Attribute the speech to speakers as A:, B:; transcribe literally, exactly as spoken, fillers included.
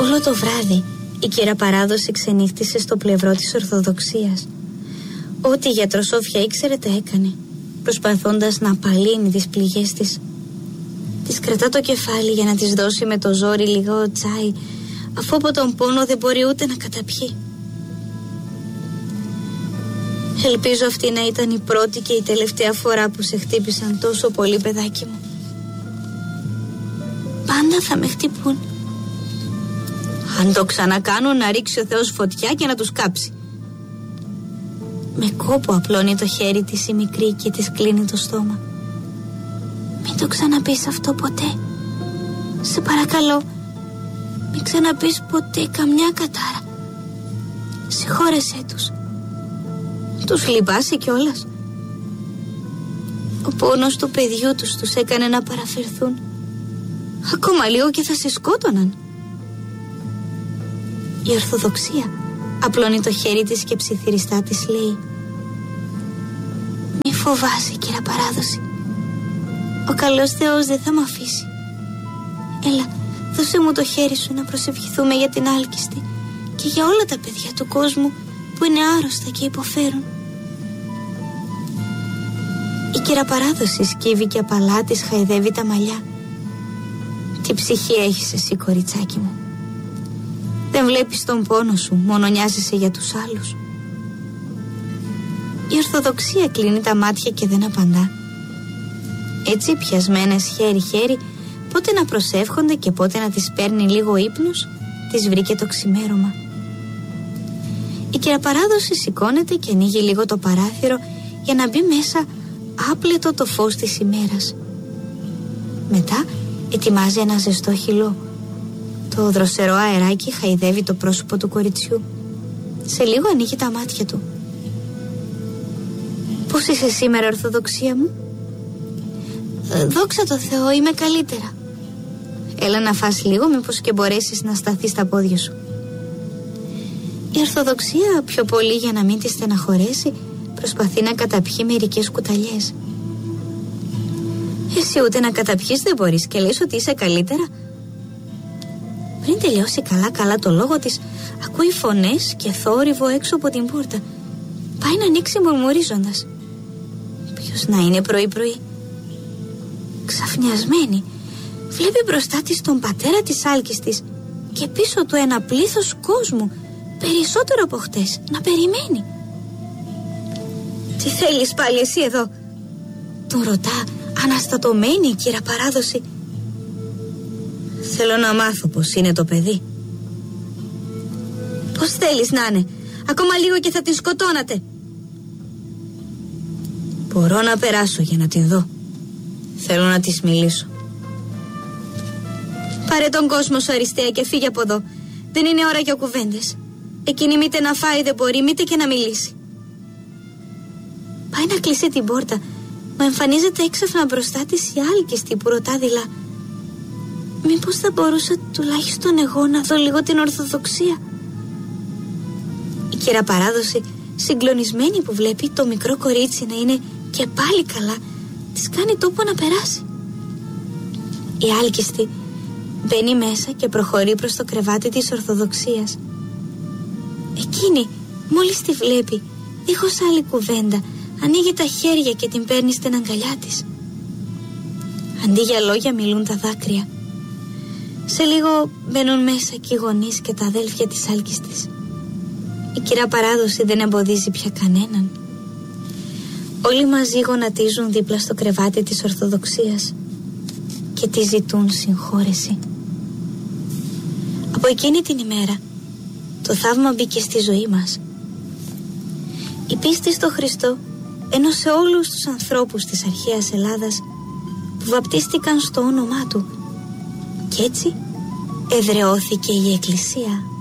A: Όλο το βράδυ η κύρα Παράδοση ξενύχτησε στο πλευρό της Ορθοδοξίας. Ό,τι η γιατροσόφια ήξερε τα έκανε, προσπαθώντας να απαλύνει τις πληγές της. Της κρατά το κεφάλι για να της δώσει με το ζόρι λίγο τσάι, αφού από τον πόνο δεν μπορεί ούτε να καταπιεί. Ελπίζω αυτή να ήταν η πρώτη και η τελευταία φορά που σε χτύπησαν τόσο πολύ, παιδάκι μου. Πάντα θα με χτυπούν. Αν το ξανακάνουν, να ρίξει ο Θεός φωτιά και να τους κάψει. Με κόπο απλώνει το χέρι της η μικρή και της κλείνει το στόμα. Μην το ξαναπείς αυτό ποτέ. Σε παρακαλώ, μην ξαναπείς ποτέ καμιά κατάρα. Συγχώρεσέ τους. Τους λυπάσαι κιόλας. Ο πόνος του παιδιού τους τους έκανε να παραφερθούν. Ακόμα λίγο και θα σε σκότωναν. Η Ορθοδοξία απλώνει το χέρι της και ψιθυριστά της λέει: μη φοβάσαι, κύρα Παράδοση. Ο καλός Θεός δεν θα μ' αφήσει. Έλα, δώσε μου το χέρι σου να προσευχηθούμε για την άλκιστη και για όλα τα παιδιά του κόσμου που είναι άρρωστα και υποφέρουν. Η κύρα Παράδοση σκύβει και απαλά της χαϊδεύει τα μαλλιά. Τι ψυχή έχεις εσύ, κοριτσάκι μου. Δεν βλέπεις τον πόνο σου, μόνο νοιάζεσαι για τους άλλους. Η Ορθοδοξία κλείνει τα μάτια και δεν απαντά. Έτσι πιασμένες χέρι-χέρι, πότε να προσεύχονται και πότε να τις παίρνει λίγο ύπνος, τις βρήκε το ξημέρωμα. Η κύρα Παράδοση σηκώνεται και ανοίγει λίγο το παράθυρο για να μπει μέσα άπλετο το φως της ημέρας. Μετά ετοιμάζει ένα ζεστό χυλό. Το δροσερό αεράκι χαϊδεύει το πρόσωπο του κοριτσιού. Σε λίγο ανοίγει τα μάτια του. Πώς είσαι σήμερα, Ορθοδοξία μου? Ε, δόξα τω Θεώ, είμαι καλύτερα. Έλα να φας λίγο, μήπως και μπορέσεις να σταθείς στα πόδια σου. Η Ορθοδοξία, πιο πολύ για να μην τη στεναχωρέσει, προσπαθεί να καταπιεί μερικές κουταλιές. Εσύ ούτε να καταπιείς δεν μπορείς και λες ότι είσαι καλύτερα. Πριν τελειώσει καλά καλά το λόγο της, ακούει φωνές και θόρυβο έξω από την πόρτα. Πάει να ανοίξει μουρμουρίζοντας. Ποιος να είναι πρωί πρωί? Ξαφνιασμένη, βλέπει μπροστά της τον πατέρα της άλκιστης και πίσω του ένα πλήθος κόσμου, περισσότερο από χτες, να περιμένει. Τι θέλεις πάλι εσύ εδώ? Τον ρωτά αναστατωμένη η κύρα Παράδοση. Θέλω να μάθω πως είναι το παιδί. Πώς θέλεις να είναι? Ακόμα λίγο και θα την σκοτώνατε. Μπορώ να περάσω για να την δω. Θέλω να της μιλήσω. Πάρε τον κόσμο σου, Αριστεία, και φύγε από εδώ. Δεν είναι ώρα για κουβέντες. Εκείνη μήτε να φάει δεν μπορεί, μήτε και να μιλήσει. Πάει να κλείσει την πόρτα, μα εμφανίζεται έξαφνα μπροστά της η άλκιστη που ρωτά δειλά: μήπως θα μπορούσα τουλάχιστον εγώ να δω λίγο την Ορθοδοξία? Η κύρα Παράδοση, συγκλονισμένη που βλέπει το μικρό κορίτσι να είναι και πάλι καλά, της κάνει τόπο να περάσει. Η άλκιστη μπαίνει μέσα και προχωρεί προς το κρεβάτι της Ορθοδοξίας. Εκείνη μόλις τη βλέπει, δίχως άλλη κουβέντα, ανοίγει τα χέρια και την παίρνει στην αγκαλιά της. Αντί για λόγια μιλούν τα δάκρυα. Σε λίγο μπαίνουν μέσα και οι γονείς και τα αδέλφια της άλκιστης. Η κυρία Παράδοση δεν εμποδίζει πια κανέναν. Όλοι μαζί γονατίζουν δίπλα στο κρεβάτι της Ορθοδοξίας και τη ζητούν συγχώρεση. Από εκείνη την ημέρα το θαύμα μπήκε στη ζωή μας. Η πίστη στο Χριστό ένωσε όλους τους ανθρώπους της αρχαίας Ελλάδας που βαπτίστηκαν στο όνομά Του, και έτσι εδραιώθηκε η Εκκλησία.